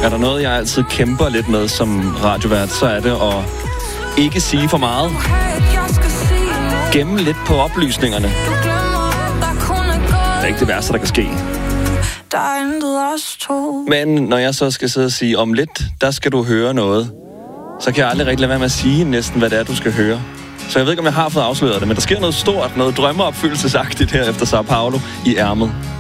Er der noget, jeg altid kæmper lidt med som radiovært, så er det at ikke sige for meget. Gemme lidt på oplysningerne. Det er ikke det værste, der kan ske. Men når jeg så skal sidde og sige, om lidt, der skal du høre noget, så kan jeg aldrig rigtig lade være med at sige næsten, hvad det er, du skal høre. Så jeg ved ikke, om jeg har fået afsløret det, men der sker noget stort, noget drømmeopfyldelsesagtigt her efter Sao Paulo i ærmet.